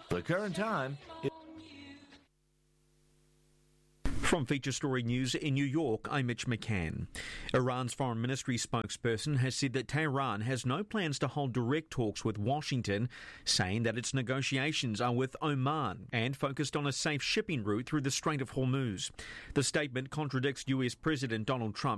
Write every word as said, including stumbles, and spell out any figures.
The current time is... From Feature Story News in New York, I'm Mitch McCann. Iran's foreign ministry spokesperson has said that Tehran has no plans to hold direct talks with Washington, saying that its negotiations are with Oman and focused on a safe shipping route through the Strait of Hormuz. The statement contradicts U S President Donald Trump